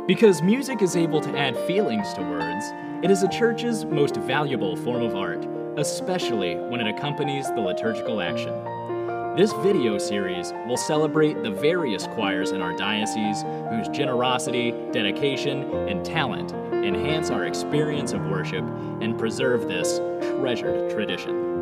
Because music is able to add feelings to words, it is a church's most valuable form of art, especially when it accompanies the liturgical action. This video series will celebrate the various choirs in our diocese whose generosity, dedication, and talent enhance our experience of worship and preserve this treasured tradition.